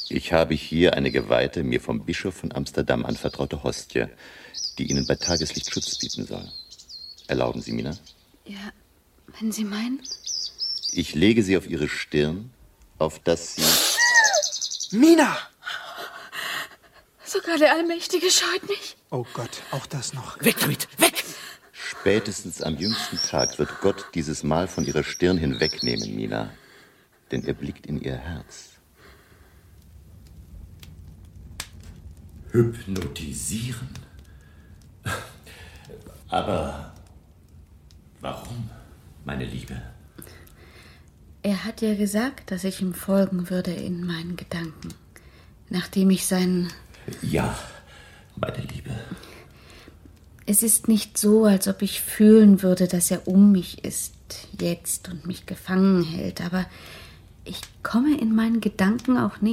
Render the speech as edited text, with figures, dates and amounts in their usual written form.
Ich habe hier eine geweihte, mir vom Bischof von Amsterdam anvertraute Hostie, die Ihnen bei Tageslicht Schutz bieten soll. Erlauben Sie, Mina? Ja, wenn Sie meinen. Ich lege sie auf Ihre Stirn, auf dass Sie... Mina! Sogar der Allmächtige scheut mich. Oh Gott, auch das noch. Weg damit, weg! Spätestens am jüngsten Tag wird Gott dieses Mal von Ihrer Stirn hinwegnehmen, Mina. Denn er blickt in Ihr Herz. Hypnotisieren? Aber warum, meine Liebe? Er hat ja gesagt, dass ich ihm folgen würde in meinen Gedanken, nachdem ich seinen... Ja, meine Liebe. Es ist nicht so, als ob ich fühlen würde, dass er um mich ist, jetzt und mich gefangen hält, aber ich komme in meinen Gedanken auch nicht